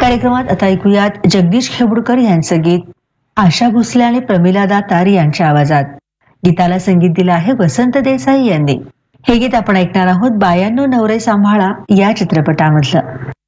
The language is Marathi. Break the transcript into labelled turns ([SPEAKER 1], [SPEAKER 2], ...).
[SPEAKER 1] कार्यक्रमात आता ऐकूयात जगदीश खेबुडकर यांचं गीत आशा भोसले आणि प्रमिला दातार यांच्या आवाजात. गीताला संगीत दिलं आहे वसंत देसाई यांनी. हे गीत आपण ऐकणार आहोत बायांनो नवरे सांभाळा या चित्रपटामधलं.